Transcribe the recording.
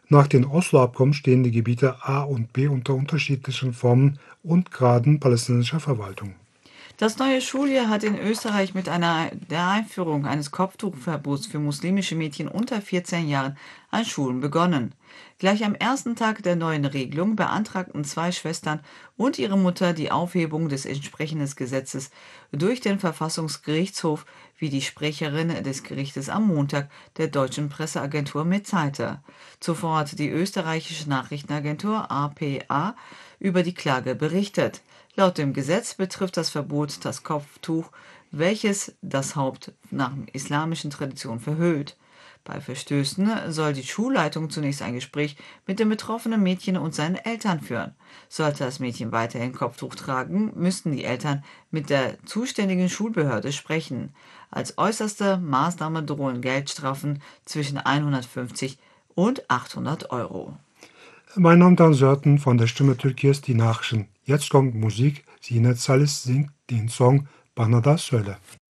Nach den Oslo-Abkommen stehen die Gebiete A und B unter unterschiedlichen Formen und Graden palästinensischer Verwaltung. Das neue Schuljahr hat in Österreich mit der Einführung eines Kopftuchverbots für muslimische Mädchen unter 14 Jahren an Schulen begonnen. Gleich am ersten Tag der neuen Regelung beantragten zwei Schwestern und ihre Mutter die Aufhebung des entsprechenden Gesetzes durch den Verfassungsgerichtshof, wie die Sprecherin des Gerichtes am Montag der deutschen Presseagentur mitteilte. Zuvor hatte die österreichische Nachrichtenagentur APA über die Klage berichtet. Laut dem Gesetz betrifft das Verbot das Kopftuch, welches das Haupt nach islamischen Tradition verhüllt. Bei Verstößen soll die Schulleitung zunächst ein Gespräch mit dem betroffenen Mädchen und seinen Eltern führen. Sollte das Mädchen weiterhin Kopftuch tragen, müssten die Eltern mit der zuständigen Schulbehörde sprechen. Als äußerste Maßnahme drohen Geldstrafen zwischen 150 und 800 Euro. Mein Name ist Sörten von der Stimme Türkiye's, die Nachrichten. Jetzt kommt Musik. Sinet Salis singt den Song Bana da Söyle.